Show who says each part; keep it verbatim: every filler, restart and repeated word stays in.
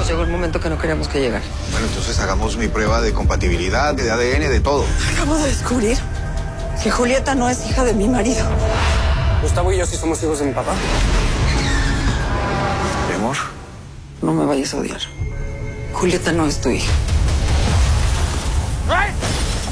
Speaker 1: llegó el momento que no queríamos que llegara.
Speaker 2: Bueno, entonces hagamos mi prueba de compatibilidad, de A D N, de todo.
Speaker 1: Acabo de descubrir que Julieta no es hija de mi marido.
Speaker 3: Gustavo y yo sí somos hijos de mi papá.
Speaker 2: ¿Mi amor?
Speaker 1: No me vayas a odiar. Julieta no es tu hija.
Speaker 3: ¡Right!